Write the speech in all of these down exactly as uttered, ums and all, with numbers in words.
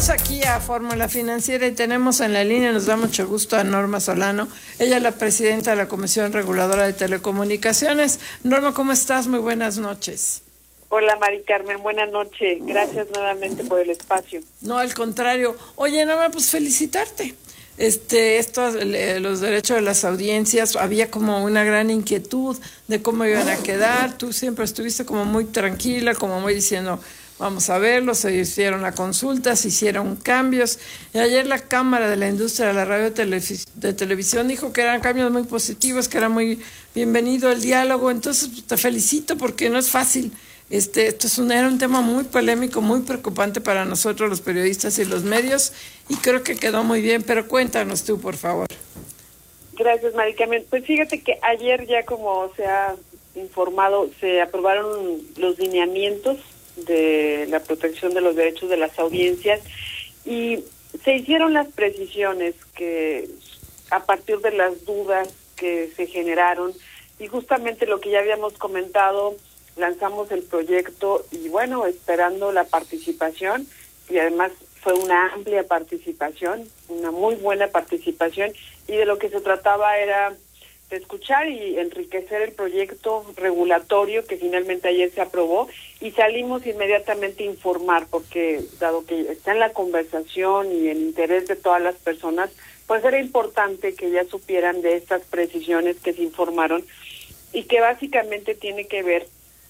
Bienvenidos aquí a Fórmula Financiera y tenemos en la línea, nos da mucho gusto, a Norma Solano. Ella es la presidenta de la Comisión Reguladora de Telecomunicaciones. Norma, ¿cómo estás? Muy buenas noches. Hola, Mari Carmen, buenas noches. Gracias nuevamente por el espacio. No, al contrario. Oye, Norma, pues felicitarte. Este, estos, los derechos de las audiencias, había como una gran inquietud de cómo iban a quedar. Tú siempre estuviste como muy tranquila, como muy diciendo, vamos a verlo. Se hicieron la consulta, se hicieron cambios. Y ayer la Cámara de la Industria de la Radio de Televisión dijo que eran cambios muy positivos, que era muy bienvenido el diálogo. Entonces, te felicito porque no es fácil. Este, esto es un, era un tema muy polémico, muy preocupante para nosotros los periodistas y los medios, y creo que quedó muy bien, pero cuéntanos tú, por favor. Gracias, Mari Carmen. Pues fíjate que ayer ya, como se ha informado, se aprobaron los lineamientos de la protección de los derechos de las audiencias y se hicieron las precisiones que a partir de las dudas que se generaron, y justamente lo que ya habíamos comentado, lanzamos el proyecto y bueno, esperando la participación, y además fue una amplia participación, una muy buena participación, y de lo que se trataba era de escuchar y enriquecer el proyecto regulatorio que finalmente ayer se aprobó, y salimos inmediatamente a informar, porque dado que está en la conversación y el interés de todas las personas, pues era importante que ya supieran de estas precisiones que se informaron y que básicamente tiene que ver,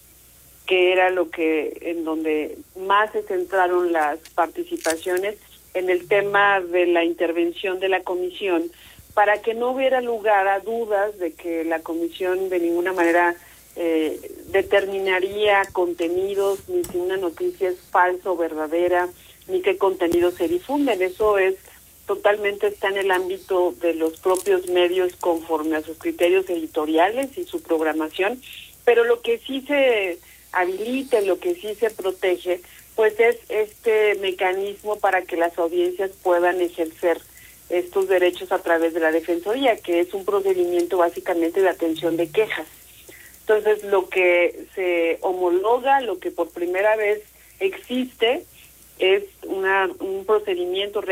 que era lo que en donde más se centraron las participaciones, en el tema de la intervención de la comisión, para que no hubiera lugar a dudas de que la comisión de ninguna manera eh, determinaría contenidos, ni si una noticia es falsa o verdadera, ni qué contenidos se difunden. Eso es totalmente, está en el ámbito de los propios medios conforme a sus criterios editoriales y su programación, pero lo que sí se habilita, lo que sí se protege, pues es este mecanismo para que las audiencias puedan ejercer estos derechos a través de la Defensoría, que es un procedimiento básicamente de atención de quejas. Entonces, lo que se homologa, lo que por primera vez existe, es una un procedimiento